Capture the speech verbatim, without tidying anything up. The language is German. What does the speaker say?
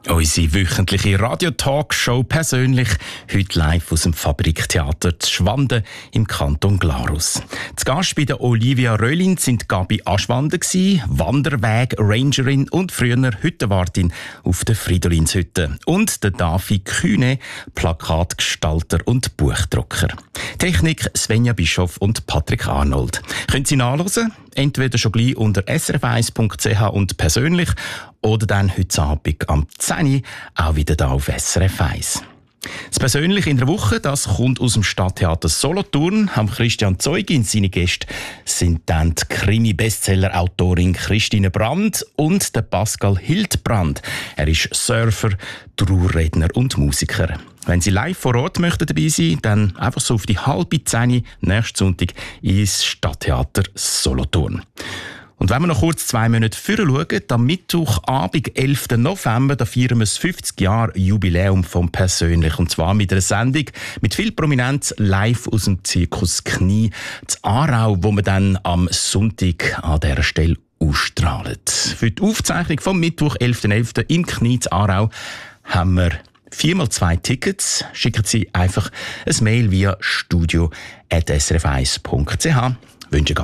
Unsere wöchentliche Radio-Talkshow persönlich, heute live aus dem Fabriktheater zu Schwanden im Kanton Glarus. Zu Gast bei der Olivia Röhlin sind Gabi Aschwanden, Wanderweg-Rangerin und früher Hüttenwartin auf der Fridolinshütte. Und der Davi Kühne, Plakatgestalter und Buchdrucker. Technik Svenja Bischoff und Patrick Arnold. Können Sie nachhören? Entweder schon gleich unter s r f eins punkt c h und persönlich oder dann heute Abend am zehn Uhr auch wieder hier auf S R F eins. Das Persönliche in der Woche, das kommt aus dem Stadttheater Solothurn. Am Christian Zeugin, seine Gäste sind dann die Krimi-Bestseller-Autorin Christine Brand und der Pascal Hildbrand. Er ist Surfer, Trauerredner und Musiker. Wenn Sie live vor Ort möchten dabei sein, dann einfach so auf die halbe Zehn nächsten Sonntag ins Stadttheater Solothurn. Und wenn wir noch kurz zwei Monate vorher schauen, am Mittwochabend, elften November, da feiern wir das fünfzig Jahre Jubiläum vom Persönlich. Und zwar mit einer Sendung mit viel Prominenz live aus dem Zirkus Knie zu Aarau, wo wir dann am Sonntag an dieser Stelle ausstrahlen. Für die Aufzeichnung vom Mittwoch, elften elften im Knie zu Aarau, haben wir viermal zwei Tickets. Schicken Sie einfach ein Mail via studio at s r f eins punkt c h. Wünsche